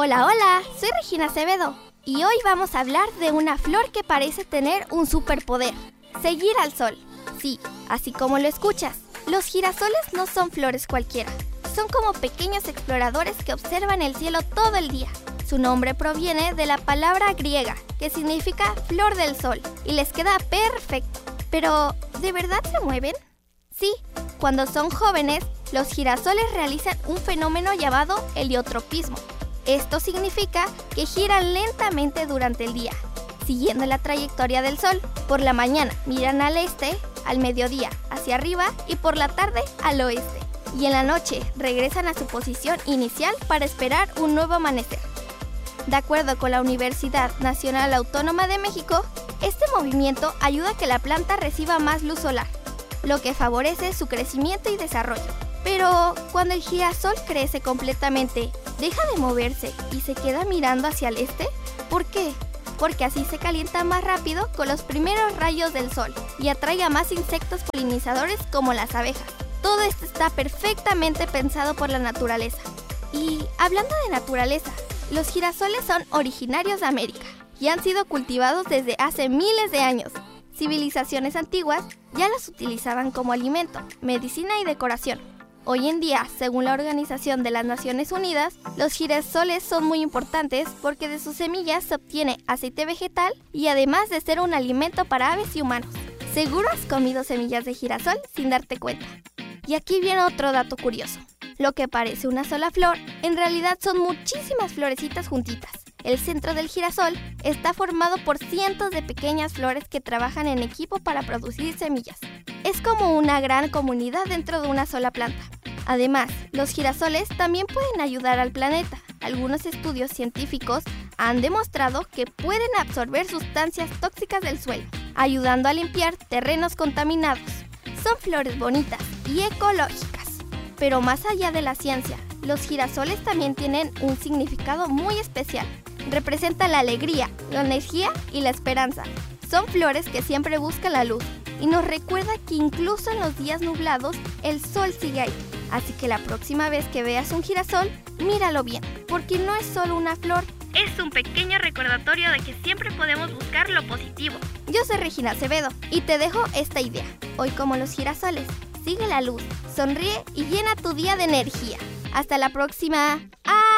Hola, hola, soy Regina Acevedo y hoy vamos a hablar de una flor que parece tener un superpoder: seguir al sol. Sí, así como lo escuchas, los girasoles no son flores cualquiera. Son como pequeños exploradores que observan el cielo todo el día. Su nombre proviene de la palabra griega, que significa flor del sol, y les queda perfecto. Pero, ¿de verdad se mueven? Sí, cuando son jóvenes, los girasoles realizan un fenómeno llamado heliotropismo. Esto significa que giran lentamente durante el día, siguiendo la trayectoria del sol. Por la mañana miran al este, al mediodía hacia arriba y por la tarde al oeste. Y en la noche regresan a su posición inicial para esperar un nuevo amanecer. De acuerdo con la Universidad Nacional Autónoma de México, este movimiento ayuda a que la planta reciba más luz solar, lo que favorece su crecimiento y desarrollo. Pero cuando el girasol crece completamente, ¿deja de moverse y se queda mirando hacia el este? ¿Por qué? Porque así se calienta más rápido con los primeros rayos del sol y atrae a más insectos polinizadores como las abejas. Todo esto está perfectamente pensado por la naturaleza. Y hablando de naturaleza, los girasoles son originarios de América y han sido cultivados desde hace miles de años. Civilizaciones antiguas ya los utilizaban como alimento, medicina y decoración. Hoy en día, según la Organización de las Naciones Unidas, los girasoles son muy importantes porque de sus semillas se obtiene aceite vegetal y además de ser un alimento para aves y humanos. Seguro has comido semillas de girasol sin darte cuenta. Y aquí viene otro dato curioso. Lo que parece una sola flor, en realidad son muchísimas florecitas juntitas. El centro del girasol está formado por cientos de pequeñas flores que trabajan en equipo para producir semillas. Es como una gran comunidad dentro de una sola planta. Además, los girasoles también pueden ayudar al planeta. Algunos estudios científicos han demostrado que pueden absorber sustancias tóxicas del suelo, ayudando a limpiar terrenos contaminados. Son flores bonitas y ecológicas. Pero más allá de la ciencia, los girasoles también tienen un significado muy especial. Representan la alegría, la energía y la esperanza. Son flores que siempre buscan la luz y nos recuerda que incluso en los días nublados el sol sigue ahí. Así que la próxima vez que veas un girasol, míralo bien, porque no es solo una flor, es un pequeño recordatorio de que siempre podemos buscar lo positivo. Yo soy Regina Acevedo y te dejo esta idea. Hoy, como los girasoles, sigue la luz, sonríe y llena tu día de energía. Hasta la próxima. ¡Ah!